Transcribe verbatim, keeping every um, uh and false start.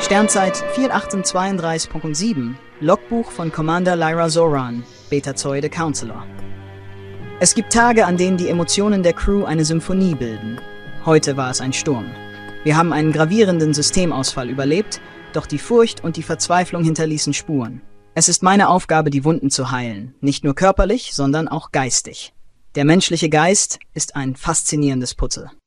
Sternzeit vier acht zwei drei Punkt sieben, Logbuch von Commander Lyra Zoran, Betazoide Counselor. Es gibt Tage, an denen die Emotionen der Crew eine Symphonie bilden. Heute war es ein Sturm. Wir haben einen gravierenden Systemausfall überlebt, doch die Furcht und die Verzweiflung hinterließen Spuren. Es ist meine Aufgabe, die Wunden zu heilen, nicht nur körperlich, sondern auch geistig. Der menschliche Geist ist ein faszinierendes Puzzle.